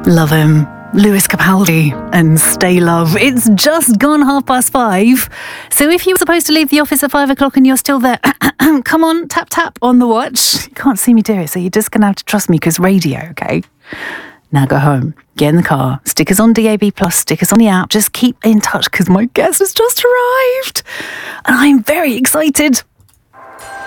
Love him. Lewis Capaldi and Stay Love. It's just gone 5:30. So if you were supposed to leave the office at 5 o'clock and you're still there, come on, tap, tap on the watch. You can't see me do it, so you're just going to have to trust me because radio, okay? Now go home, get in the car, stickers on DAB+, stickers on the app. Just keep in touch because my guest has just arrived. And I'm very excited.